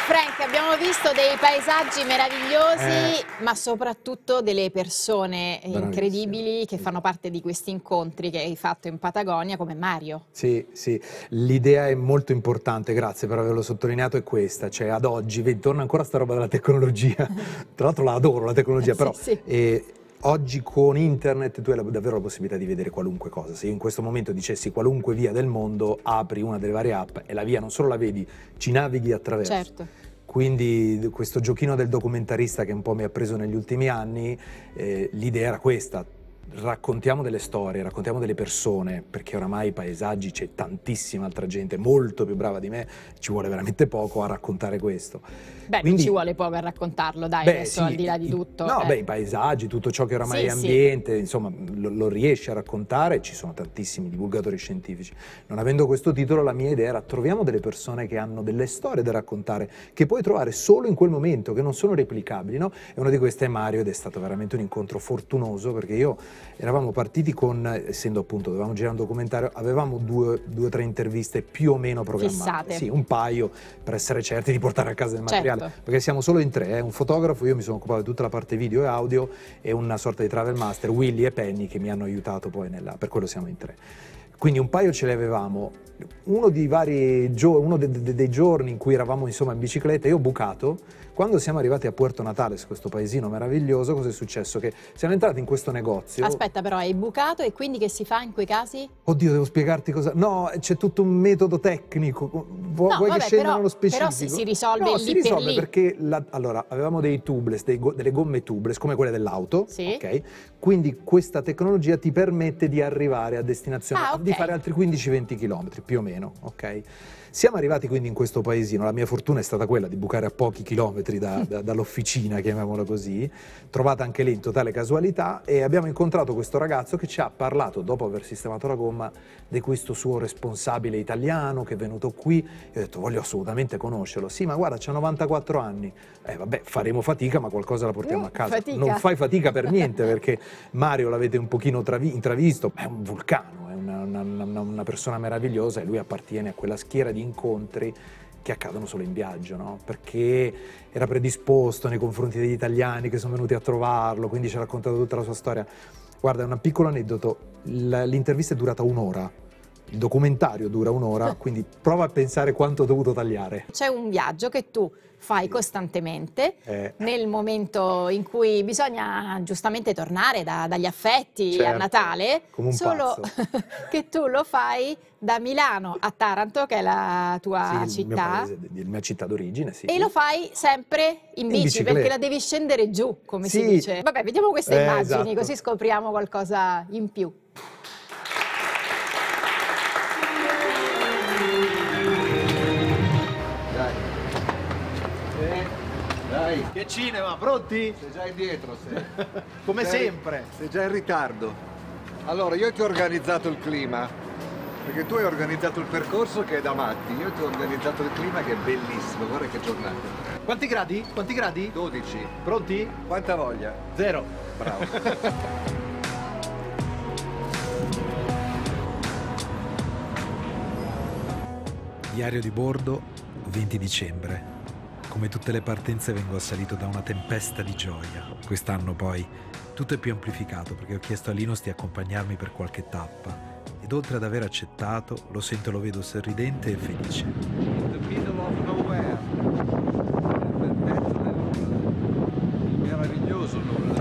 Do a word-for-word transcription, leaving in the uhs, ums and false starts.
Frank, abbiamo visto dei paesaggi meravigliosi, eh. ma soprattutto delle persone incredibili che fanno parte di questi incontri che hai fatto in Patagonia, come Mario. Sì, sì, l'idea è molto importante, grazie per averlo sottolineato, è questa, cioè ad oggi, vedi, torna ancora sta roba della tecnologia, tra l'altro la adoro la tecnologia, però... Sì, sì. Eh, oggi con internet tu hai davvero la possibilità di vedere qualunque cosa. Se io in questo momento dicessi qualunque via del mondo, apri una delle varie app e la via non solo la vedi, ci navighi attraverso. Certo. Quindi questo giochino del documentarista che un po' mi ha preso negli ultimi anni, eh, l'idea era questa. Raccontiamo delle storie, raccontiamo delle persone, perché oramai i paesaggi c'è tantissima altra gente molto più brava di me, ci vuole veramente poco a raccontare questo. Beh, Quindi, non ci vuole poco a raccontarlo, dai, beh, adesso sì, al di là di i, tutto. No, eh. beh, i paesaggi, tutto ciò che oramai sì, è ambiente, sì. insomma, lo, lo riesce a raccontare, ci sono tantissimi divulgatori scientifici. Non avendo questo titolo, la mia idea era troviamo delle persone che hanno delle storie da raccontare, che puoi trovare solo in quel momento, che non sono replicabili, no? E una di queste è Mario ed è stato veramente un incontro fortunoso, perché io eravamo partiti con, essendo appunto, dovevamo girare un documentario, avevamo due o tre interviste più o meno programmate. Fissate. Sì, un paio, per essere certi di portare a casa il materiale, certo. perché siamo solo in tre, eh? Un fotografo, io mi sono occupato di tutta la parte video e audio, e una sorta di travel master, Willy e Penny, che mi hanno aiutato poi nella, per quello siamo in tre. Quindi un paio ce li avevamo, uno, di vari gio uno de de dei giorni in cui eravamo insomma in bicicletta, io ho bucato. Quando siamo arrivati a Puerto Natales, questo paesino meraviglioso, cosa è successo? Che siamo entrati in questo negozio. Aspetta, però hai bucato e quindi che si fa in quei casi? Oddio, devo spiegarti cosa... No, c'è tutto un metodo tecnico, vuoi, no, vuoi vabbè, che scenda però, nello specifico? Però si, si risolve no, lì si per risolve lì. perché, la, allora, avevamo dei tubeless, dei go, delle gomme tubeless, come quelle dell'auto, sì. ok? Quindi questa tecnologia ti permette di arrivare a destinazione, ah, okay. di fare altri quindici venti chilometri, più o meno, ok? Siamo arrivati quindi in questo paesino, la mia fortuna è stata quella di bucare a pochi chilometri da, da, dall'officina, chiamiamola così, trovata anche lì in totale casualità, e abbiamo incontrato questo ragazzo che ci ha parlato, dopo aver sistemato la gomma, di questo suo responsabile italiano che è venuto qui. Io ho detto voglio assolutamente conoscerlo. Sì, ma guarda, c'ha novantaquattro anni. Eh vabbè, faremo fatica, ma qualcosa la portiamo uh, a casa. Fatica. Non fai fatica per niente, perché Mario l'avete un pochino intravisto, è un vulcano. Una, una, una persona meravigliosa, e lui appartiene a quella schiera di incontri che accadono solo in viaggio, no? Perché era predisposto nei confronti degli italiani che sono venuti a trovarlo, quindi ci ha raccontato tutta la sua storia. Guarda, è un piccolo aneddoto, l'intervista è durata un'ora, il documentario dura un'ora, quindi prova a pensare quanto ho dovuto tagliare. C'è un viaggio che tu fai costantemente, eh. nel momento in cui bisogna giustamente tornare da, dagli affetti certo, a Natale, come un solo pazzo. che tu lo fai da Milano a Taranto, che è la tua sì, città, il mio paese, la mia città d'origine, sì. E lo fai sempre in bici, in perché la devi scendere giù, come sì. si dice. Vabbè, vediamo queste eh, immagini, esatto. così scopriamo qualcosa in più. Dai. Che cinema, pronti? Sei già indietro, sei. Come sei, sempre. Sei già in ritardo. Allora, io ti ho organizzato il clima, perché tu hai organizzato il percorso che è da matti, io ti ho organizzato il clima che è bellissimo, guarda che giornata. Quanti gradi? Quanti gradi? dodici. Pronti? Quanta voglia? Zero. Bravo. Diario di bordo, venti dicembre. Come tutte le partenze vengo assalito da una tempesta di gioia. Quest'anno poi tutto è più amplificato perché ho chiesto a Linus di accompagnarmi per qualche tappa, ed oltre ad aver accettato, lo sento e lo vedo sorridente e felice. In the middle of nowhere. Nel mezzo del nulla. Meraviglioso nulla.